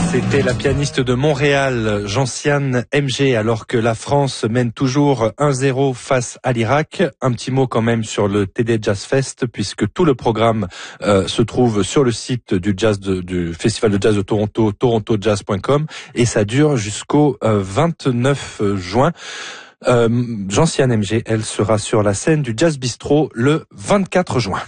C'était la pianiste de Montréal, Gentiane MG, alors que la France mène toujours 1-0 face à l'Irak. Un petit mot quand même sur le TD Jazz Fest, puisque tout le programme se trouve sur le site du Festival de Jazz de Toronto, torontojazz.com, et ça dure jusqu'au 29 juin. Gentiane MG, elle sera sur la scène du Jazz Bistro le 24 juin.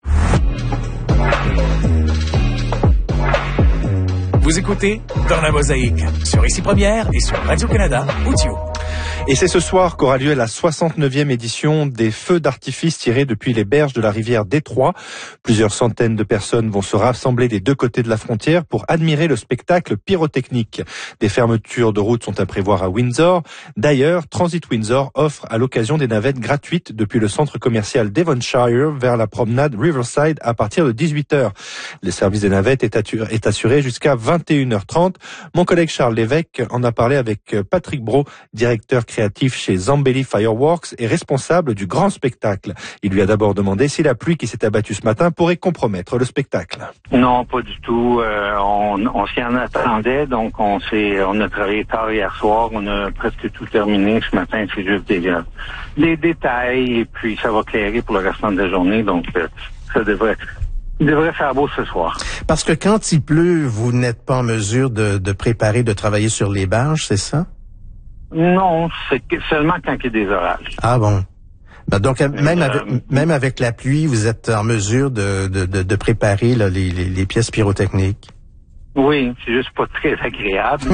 Vous écoutez Dans la Mosaïque sur Ici Première et sur Radio-Canada Audio. Et c'est ce soir qu'aura lieu la 69e édition des feux d'artifice tirés depuis les berges de la rivière Détroit. Plusieurs centaines de personnes vont se rassembler des deux côtés de la frontière pour admirer le spectacle pyrotechnique. Des fermetures de routes sont à prévoir à Windsor. D'ailleurs, Transit Windsor offre à l'occasion des navettes gratuites depuis le centre commercial Devonshire vers la promenade Riverside à partir de 18h. Le service des navettes est assuré jusqu'à 21h30. Mon collègue Charles Lévesque en a parlé avec Patrick Brault, directeur créatif chez Zambelli Fireworks et responsable du grand spectacle. Il lui a d'abord demandé si la pluie qui s'est abattue ce matin pourrait compromettre le spectacle. Non, pas du tout. On s'y en attendait, donc on a travaillé tard hier soir. On a presque tout terminé ce matin. C'est juste des détails et puis ça va clairer pour le restant de la journée. Donc ça devrait faire beau ce soir. Parce que quand il pleut, vous n'êtes pas en mesure de préparer, de travailler sur les berges, c'est ça? Non, c'est seulement quand il y a des orages. Ah bon. Ben donc même avec la pluie, vous êtes en mesure de préparer là, les pièces pyrotechniques. Oui, c'est juste pas très agréable.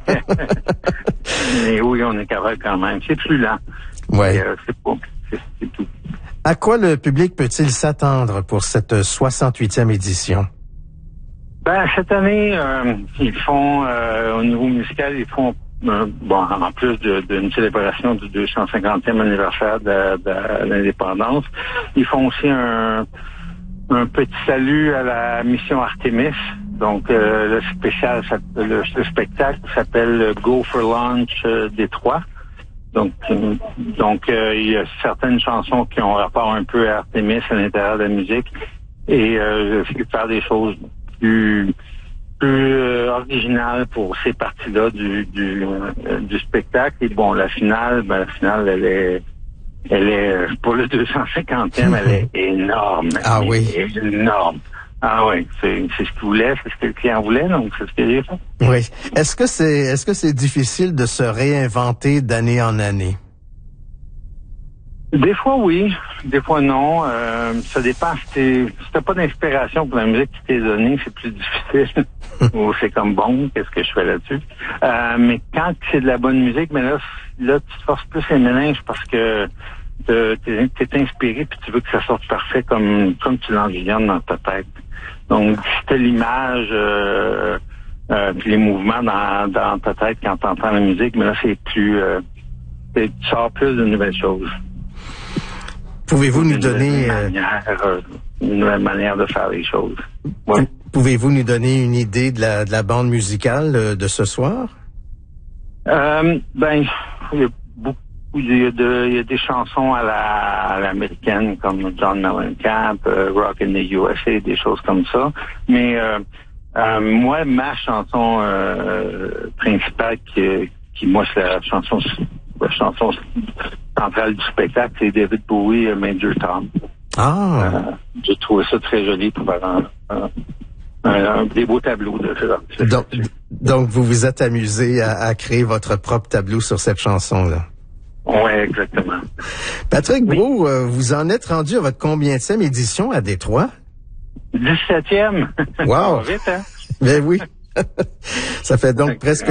Mais oui, on est capable quand même. C'est plus lent. Ouais. C'est tout. À quoi le public peut-il s'attendre pour cette 68e édition? Ben cette année, ils font au niveau musical, ils font en plus d'une célébration du 250e anniversaire de l'indépendance, ils font aussi un petit salut à la mission Artemis. Donc le spectacle s'appelle Go for Launch Détroit. Donc il y a certaines chansons qui ont rapport un peu à Artemis à l'intérieur de la musique et j'essaie de faire des choses plus original pour ces parties-là du spectacle. Et bon, la finale, elle est pour le 250e, elle est énorme. Ah oui. Énorme. Ah oui, c'est ce qu'il voulait, c'est ce que le client voulait, donc c'est ce que j'ai fait. Oui. Est-ce que c'est difficile de se réinventer d'année en année? Des fois oui, des fois non. Ça dépend. Si t'as pas d'inspiration pour la musique qui t'est donnée, c'est plus difficile. Ou c'est comme bon, qu'est-ce que je fais là-dessus? Mais quand c'est de la bonne musique, mais là tu te forces plus les méninges parce que t'es inspiré puis tu veux que ça sorte parfait comme tu l'envisionnes dans ta tête. Donc si t'as l'image puis les mouvements dans ta tête quand t'entends la musique, mais là c'est plus tu sors plus de nouvelles choses. Pouvez-vous nous donner une nouvelle manière de faire les choses? Ouais. Pouvez-vous nous donner une idée de la bande musicale de ce soir? Il y a des chansons à l'américaine comme John Mellencamp, Rock in the USA, des choses comme ça. Mais moi, ma chanson principale qui moi c'est la chanson centrale du spectacle, c'est David Bowie, Major Tom. Ah. J'ai trouvé ça très joli pour faire des beaux tableaux de ça. Donc vous vous êtes amusé à créer votre propre tableau sur cette chanson-là. Oui, exactement. Patrick Brault, vous en êtes rendu à votre combienième édition à Détroit? 17e. Wow. Ça va vite, hein? Ben oui. Ça fait donc presque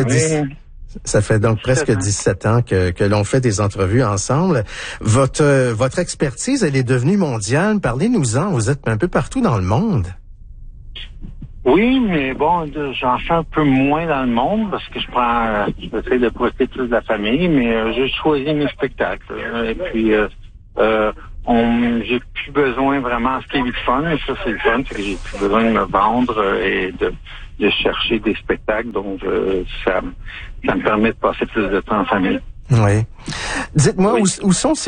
17 ans que l'on fait des entrevues ensemble. Votre expertise, elle est devenue mondiale. Parlez-nous-en. Vous êtes un peu partout dans le monde. Oui, mais bon, j'en fais un peu moins dans le monde parce que j'essaie de profiter plus de la famille, mais j'ai choisi mes spectacles. Et puis, j'ai plus besoin vraiment, ce qui est le fun, et ça c'est le fun, c'est que j'ai plus besoin de me vendre et de chercher des spectacles, donc ça me permet de passer plus de temps en famille. Oui. Dites-moi, où sont